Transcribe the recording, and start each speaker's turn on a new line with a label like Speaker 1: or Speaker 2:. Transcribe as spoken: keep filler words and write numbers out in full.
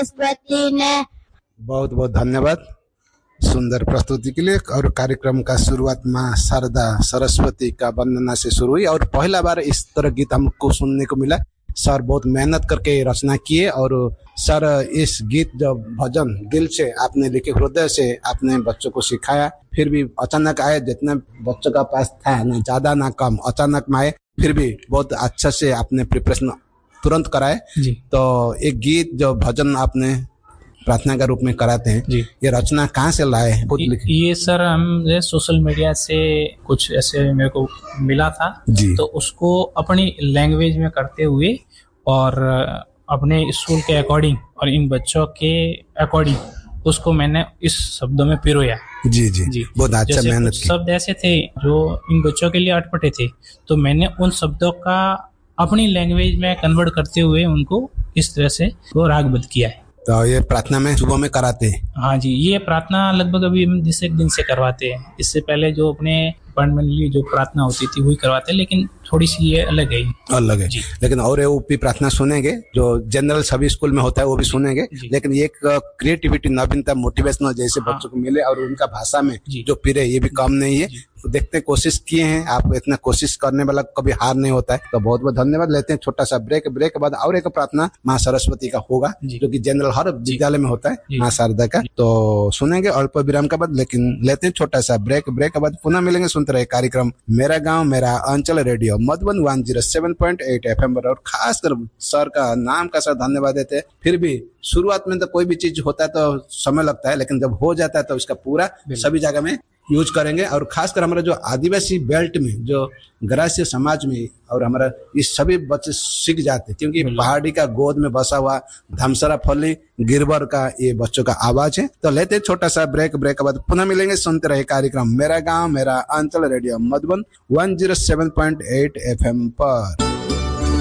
Speaker 1: सरस्वती ने।
Speaker 2: बहुत बहुत धन्यवाद सुंदर प्रस्तुति के लिए। और कार्यक्रम का शुरुआत माँ शारदा सरस्वती का वंदना से शुरू हुई और पहला बार इस तरह गीत हमको सुनने को मिला। सर बहुत मेहनत करके रचना किए और सर इस गीत जो भजन दिल से आपने लिखे, हृदय से आपने बच्चों को सिखाया। फिर भी अचानक आए, जितने बच्चों का पास था ना ज्यादा ना कम, अचानक में आए, फिर भी बहुत अच्छा से आपने प्रिपरेशन तुरंत कराए। तो एक गीत जो भजन आपने प्रार्थना का रूप में कराते हैं, ये रचना कहाँ से लाए? खुद लिखे?
Speaker 3: ये सर हम सोशल मीडिया से कुछ ऐसे मेरे को मिला था, तो उसको अपनी लैंग्वेज में करते हुए और अपने स्कूल के अकॉर्डिंग और इन बच्चों के अकॉर्डिंग उसको मैंने इस शब्दों में पिरोया।
Speaker 2: जी जी जी बहुत अच्छा मेहनत की।
Speaker 3: शब्द ऐसे थे जो इन बच्चों के लिए अटपटे थे, तो मैंने उन शब्दों का अपनी लैंग्वेज में कन्वर्ट करते हुए उनको इस तरह से वो रागबद्ध किया है।
Speaker 2: तो ये प्रार्थना में सुबह में कराते हैं?
Speaker 3: हाँ जी, ये प्रार्थना लगभग अभी हम जिस एक दिन से करवाते हैं। इससे पहले जो अपने डिपार्टमेंटली जो प्रार्थना होती थी वही करवाते हैं, लेकिन थोड़ी सी ये अलग है।
Speaker 2: अलग है लेकिन और ये ऊपी प्रार्थना सुनेंगे जो जनरल सभी स्कूल में होता है वो भी सुनेंगे, लेकिन एक क्रिएटिविटी नवीनता मोटिवेशनल जैसे हाँ। बच्चों को मिले और उनका भाषा में जो पिरे ये भी कम नहीं है। तो देखते कोशिश किए हैं आप, इतना कोशिश करने वाला कभी हार नहीं होता है। तो बहुत बहुत धन्यवाद। लेते हैं छोटा सा ब्रेक। ब्रेक के बाद और एक प्रार्थना माँ सरस्वती का होगा जो कि जनरल हर विद्यालय में होता है माँ शारदा का, तो सुनेंगे अल्प विराम के बाद। लेकिन लेते हैं छोटा सा ब्रेक। ब्रेक के बाद पुनः मिलेंगे। सुनते रहे कार्यक्रम मेरा गाँव मेरा अंचल radio Madhuban one zero seven point eight F M पर। और खासकर सर का नाम का सर धन्यवाद देते हैं। फिर भी शुरुआत में तो कोई भी चीज होता है तो समय लगता है, लेकिन जब हो जाता है तो उसका पूरा सभी जगह में यूज करेंगे। और खासकर हमारा जो आदिवासी बेल्ट में जो ग्रासीय समाज में और हमारा ये सभी बच्चे सीख जाते हैं, क्योंकि पहाड़ी का गोद में बसा हुआ धमसरा फली गिरवर का ये बच्चों का आवाज है। तो लेते छोटा सा ब्रेक। ब्रेक के बाद पुनः मिलेंगे। सुनते रहे कार्यक्रम मेरा गांव मेरा अंचल radio Madhuban one zero seven point eight F M पर।